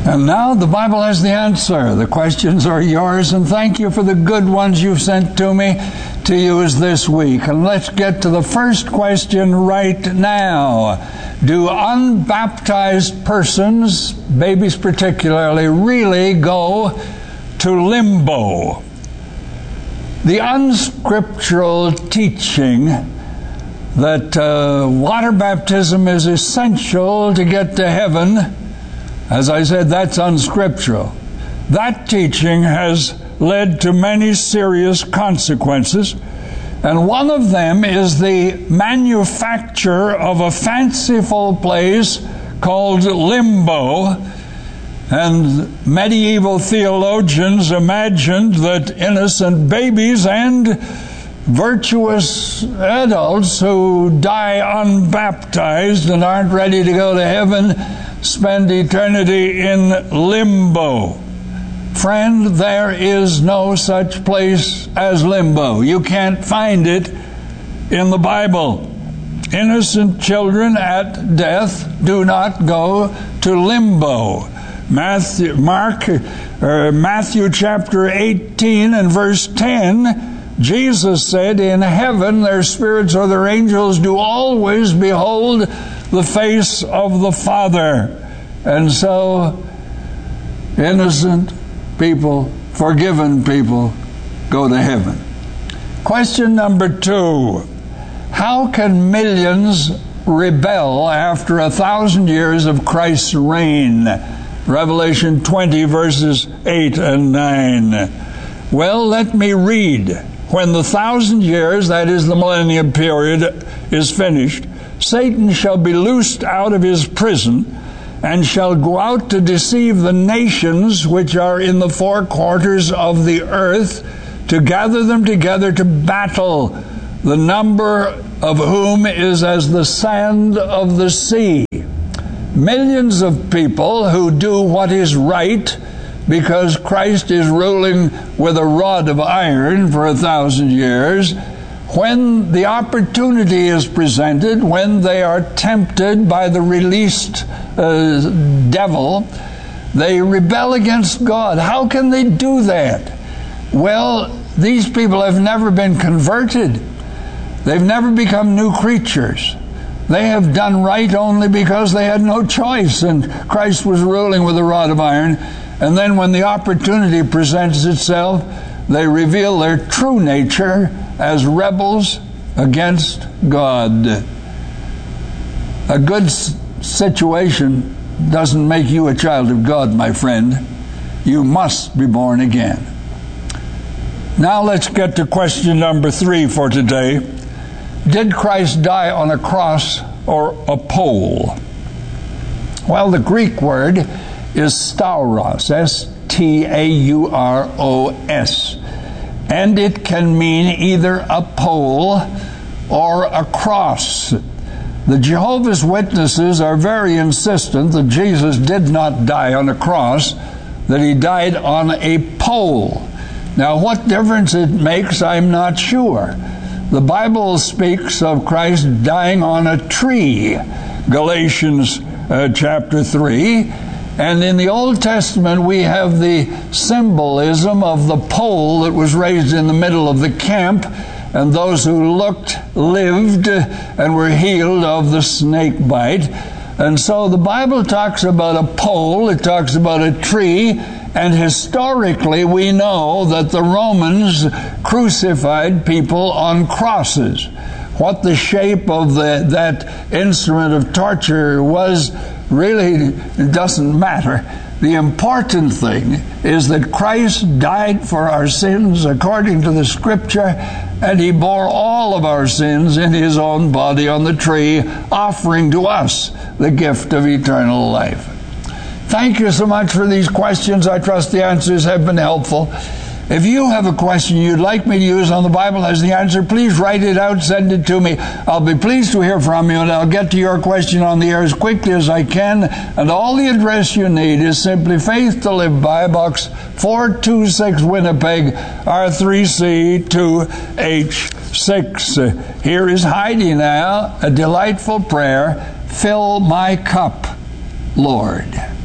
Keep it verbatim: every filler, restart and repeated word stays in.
And now the Bible has the answer. The questions are yours, and thank you for the good ones you've sent to me to use this week. And let's get to the first question right now. Do unbaptized persons, babies particularly, really go to limbo? The unscriptural teaching that uh, water baptism is essential to get to heaven, as I said, that's unscriptural. That teaching has led to many serious consequences, and one of them is the manufacture of a fanciful place called limbo. And medieval theologians imagined that innocent babies and virtuous adults who die unbaptized and aren't ready to go to heaven spend eternity in limbo. Friend, there is no such place as limbo. You can't find it in the Bible. Innocent children at death do not go to limbo. Matthew, Mark, uh, Matthew chapter eighteen and verse ten, Jesus said, "In heaven their spirits or their angels do always behold the face of the Father." And so, innocent people, forgiven people, go to heaven. Question number two. How can millions rebel after a thousand years of Christ's reign? Revelation twenty, verses eight and nine. Well, let me read. When the thousand years, that is the millennium period, is finished, Satan shall be loosed out of his prison and shall go out to deceive the nations which are in the four quarters of the earth, to gather them together to battle, the number of whom is as the sand of the sea. Millions of people who do what is right because Christ is ruling with a rod of iron for a thousand years. When the opportunity is presented, when they are tempted by the released uh, devil, they rebel against God. How can they do that? Well, these people have never been converted. They've never become new creatures. They have done right only because they had no choice, and Christ was ruling with a rod of iron. And then when the opportunity presents itself, they reveal their true nature as rebels against God. A good situation doesn't make you a child of God, my friend. You must be born again. Now let's get to question number three for today. Did Christ die on a cross or a pole? Well, the Greek word is stauros, S T A U R O S. And it can mean either a pole or a cross. The Jehovah's Witnesses are very insistent that Jesus did not die on a cross, that he died on a pole. Now, what difference it makes, I'm not sure. The Bible speaks of Christ dying on a tree, Galatians uh, chapter three. And in the Old Testament, we have the symbolism of the pole that was raised in the middle of the camp, and those who looked lived and were healed of the snake bite. And so the Bible talks about a pole, it talks about a tree, and historically we know that the Romans crucified people on crosses. What the shape of the, that instrument of torture was really doesn't matter. The important thing is that Christ died for our sins according to the Scripture, and he bore all of our sins in his own body on the tree, offering to us the gift of eternal life. Thank you so much for these questions. I trust the answers have been helpful. If you have a question you'd like me to use on The Bible Has the Answer, please write it out, send it to me. I'll be pleased to hear from you, and I'll get to your question on the air as quickly as I can. And all the address you need is simply Faith to Live By, Box four two six, Winnipeg, R three C two H six. Here is Heidi now, a delightful prayer. Fill my cup, Lord.